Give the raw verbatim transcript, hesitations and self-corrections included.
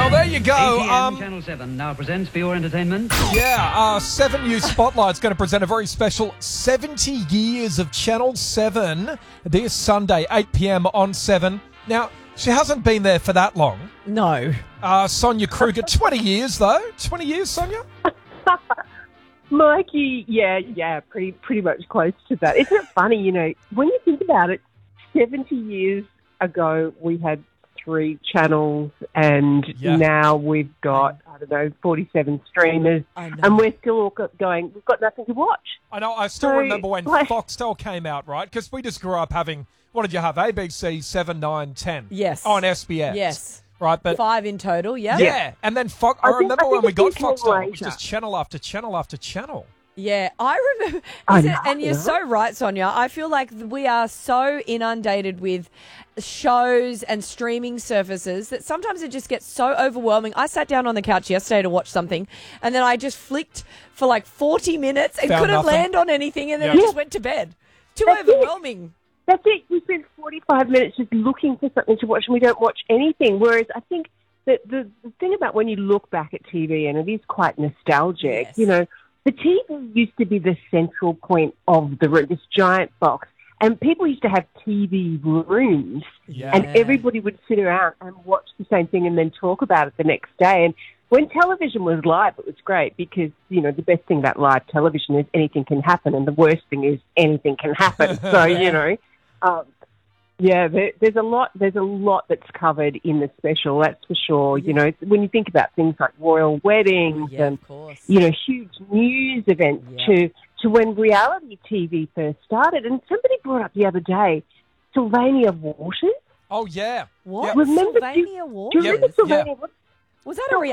Well, there you go. A T N Um, Channel seven now presents for your entertainment. yeah, uh, seven News Spotlight's going to present a very special seventy years of Channel seven this Sunday, eight p.m. on seven. Now, she hasn't been there for that long. No. Uh, Sonia Kruger, twenty years though. twenty years, Sonia? Mikey, yeah, yeah, pretty pretty much close to that. Isn't it funny, you know, when you think about it, seventy years ago we had three channels and Yeah. now we've got, I don't know, forty-seven streamers I know. and we're still all go- going, we've got nothing to watch. I know, I still So, remember when like- Foxtel came out, right? Because we just grew up having, what did you have? A B C, seven, nine, ten. Yes. On S B S. Yes. Right, but... Five in total, yeah? Yeah, and then Fox. I, I think- remember I think when we it got is more Foxtel, it was later. just channel after channel after channel. Yeah, I remember. I Is it- know, and you're yeah. so right, Sonia. I feel like we are so inundated with shows and streaming services that sometimes it just gets so overwhelming. I sat down on the couch yesterday to watch something, and then I just flicked for like forty minutes and Found couldn't nothing. land on anything, and then Yeah. I just went to bed. Too That's it. overwhelming. That's it. We spend forty-five minutes just looking for something to watch and we don't watch anything. Whereas I think that the, the thing about when you look back at T V, and it is quite nostalgic, Yes. you know, the T V used to be the central point of the room, this giant box. And people used to have T V rooms Yeah. and everybody would sit around and watch the same thing and then talk about it the next day. And when television was live, it was great because, you know, the best thing about live television is anything can happen and the worst thing is anything can happen. So, you know, um, yeah, there, there's a lot. There's a lot that's covered in the special. That's for sure. You know, when you think about things like royal weddings Yeah, and of course. you know huge news events Yeah. to to when reality T V first started. And somebody brought up the other day, Sylvania Waters. Oh, yeah. What? Yep. Remember- Sylvania Do you Waters? remember Yeah. Sylvania Waters? Was that a